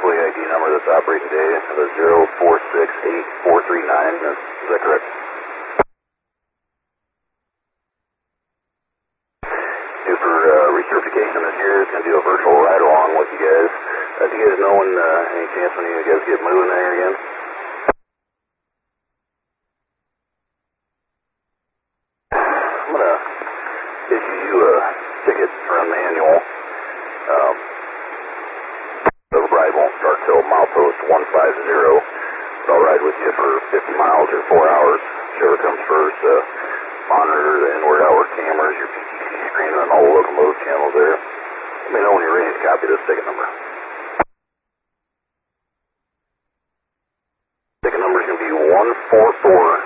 employee ID number that's operating today, the 0468439. Is that correct? Due for recertification this year, it's going to do a virtual ride along with you guys. Do you guys know when, any chance when you guys get moving there again? I'm going to issue you a ticket for a manual. The ride won't start till milepost 150, but I'll ride with you for 50 miles or 4 hours, whichever comes first. Monitor the inward-outward cameras, your PTC screen, and all the locomotive channels there. Let me know when you're ready to copy this ticket number. Ticket number is going to be 144